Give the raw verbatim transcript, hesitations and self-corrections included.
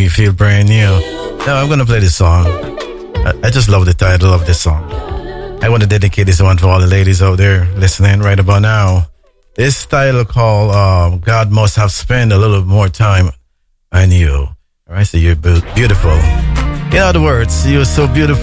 you feel brand new. Now I'm gonna play this song. I, I just love the title of this song. I want to dedicate this one for all the ladies out there listening right about now. This title called uh, God Must Have Spent a Little More Time on You. All right, so you're beautiful. In other words, you're so beautiful.